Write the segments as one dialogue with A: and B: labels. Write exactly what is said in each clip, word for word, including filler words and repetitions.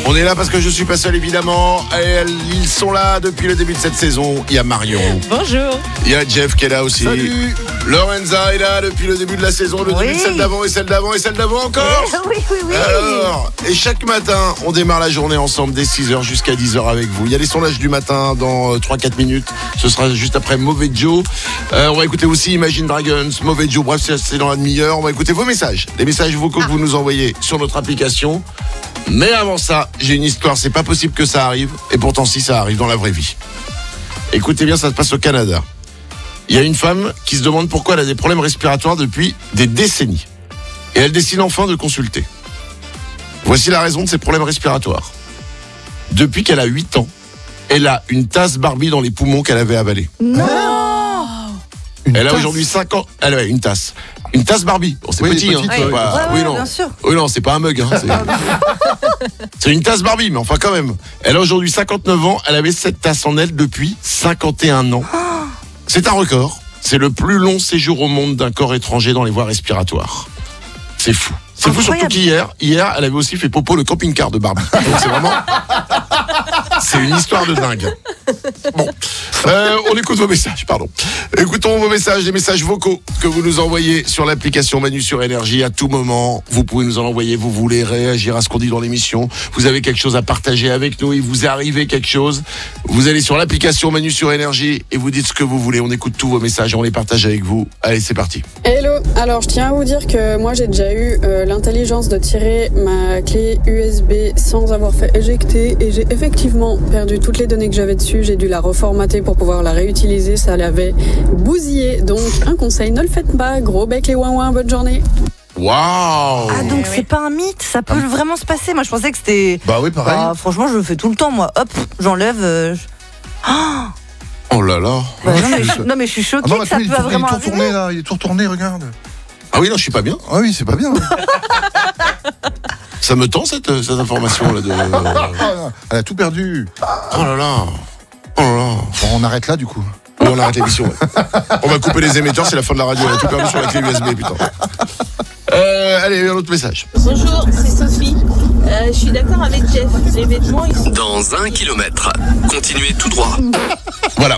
A: On est là parce que je suis pas seul évidemment. Et ils sont là depuis le début de cette saison. Il y a Marion.
B: Bonjour.
A: Il y a Jeff qui est là aussi.
C: Salut.
A: Lorenza est là depuis le début de la saison, le
B: Oui.
A: début de celle d'avant et celle d'avant et celle d'avant encore.
B: Oui, oui, oui.
A: Alors, et chaque matin, on démarre la journée ensemble dès six heures jusqu'à dix heures avec vous. Il y a les sondages du matin dans euh, trois quatre minutes. Ce sera juste après Mauvais Joe. Euh, on va écouter aussi Imagine Dragons, Mauvais Joe. Bref, c'est- c'est dans la demi-heure. On va écouter vos messages. Les messages vocaux que vous nous envoyez sur notre application. Mais avant ça, j'ai une histoire. C'est pas possible que ça arrive. Et pourtant, si ça arrive dans la vraie vie. Écoutez bien, ça se passe au Canada. Il y a une femme qui se demande pourquoi elle a des problèmes respiratoires depuis des décennies. Et elle décide enfin de consulter. Voici la raison de ses problèmes respiratoires. Depuis qu'elle a huit ans, elle a une tasse Barbie dans les poumons qu'elle avait avalée.
B: Non.
C: Une
A: Elle a
C: tasse.
A: aujourd'hui cinq ans. Elle a une tasse. Une tasse Barbie. Bon, c'est
C: Oui,
A: petit,
C: petite,
A: hein.
C: ouais.
A: C'est pas-
B: Ouais, ouais,
A: oui, non.
B: bien sûr.
A: Oui, non, c'est pas un mug. Hein. C'est... c'est une tasse Barbie, mais enfin quand même. Elle a aujourd'hui cinquante-neuf ans. Elle avait cette tasse en elle depuis cinquante et un ans. C'est un record. C'est le plus long séjour au monde d'un corps étranger dans les voies respiratoires. C'est fou. C'est fou surtout
B: Incroyable.
A: qu'hier, hier, elle avait aussi fait popo le camping-car de Barbie. Donc c'est vraiment... C'est une histoire de dingue. Bon, euh, on écoute vos messages, pardon. Écoutons vos messages, les messages vocaux que vous nous envoyez sur l'application Manu sur Énergie à tout moment. Vous pouvez nous en envoyer, vous voulez réagir à ce qu'on dit dans l'émission. Vous avez quelque chose à partager avec nous, il vous est arrivé quelque chose. Vous allez sur l'application Manu sur Énergie et vous dites ce que vous voulez. On écoute tous vos messages et on les partage avec vous. Allez, c'est parti.
D: Hello, alors je tiens à vous dire que moi j'ai déjà eu euh, l'intelligence de tirer ma clé U S B sans avoir fait éjecter et j'ai effectivement perdu toutes les données que j'avais dessus, j'ai dû la reformater pour pouvoir la réutiliser, ça l'avait bousillé, donc un conseil, ne le faites pas, gros bec les ouin ouin, bonne journée.
A: Waouh.
B: Ah, donc c'est pas un mythe, ça peut vraiment se passer. Moi je pensais que c'était.
C: Bah oui, pareil.
B: Bah, franchement, je le fais tout le temps, moi. Hop, j'enlève. euh, je- Ah
A: Oh là là.
B: Bah, non, mais je, non, mais je suis choquée
C: Ah non,
B: que ça
C: attends, il,
B: peut
C: est tout, il est
B: vraiment
C: tout
B: arriver.
C: retourné là, il est tout retourné, regarde.
A: Ah oui, non, je suis pas bien.
C: Ah oui, c'est pas bien.
A: Ça me tend cette, cette information là de.
C: Ah, elle a tout perdu.
A: Oh là là. Oh là là.
C: Bon, on arrête là du coup.
A: Oui, on arrête l'émission. Ouais. On va couper les émetteurs, c'est la fin de la radio. On a tout perdu sur la clé U S B, putain. Euh, allez, un autre message.
E: Bonjour, c'est Sophie. Euh, je suis d'accord avec Jeff. Les vêtements, ils sont...
F: Dans un kilomètre, continuez tout droit.
A: Voilà.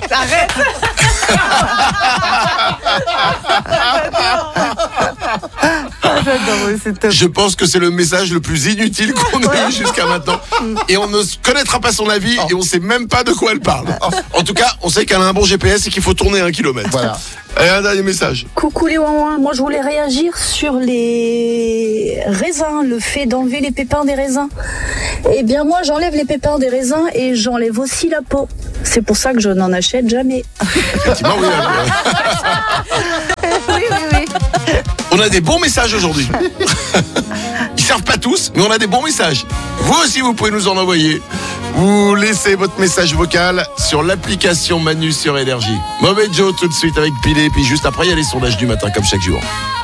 B: Ah, j'adore, ouais, c'est top.
A: Je pense que c'est le message le plus inutile qu'on ait eu jusqu'à maintenant. Et on ne connaîtra pas son avis et on sait même pas de quoi elle parle. En tout cas, on sait qu'elle a un bon G P S et qu'il faut tourner un kilomètre.
C: Voilà.
A: Et un dernier message.
G: Coucou les ouin moi je voulais réagir sur les raisins, le fait d'enlever les pépins des raisins. Eh bien moi j'enlève les pépins des raisins et j'enlève aussi la peau. C'est pour ça que je n'en achète jamais.
A: Effectivement, oui. euh,
B: Oui, oui, oui.
A: On a des bons messages aujourd'hui. Ils servent pas tous, mais on a des bons messages. Vous aussi, vous pouvez nous en envoyer. Vous laissez votre message vocal sur l'application Manu sur Énergie. Mauvais Joe tout de suite avec Pilé, puis juste après, il y a les sondages du matin comme chaque jour.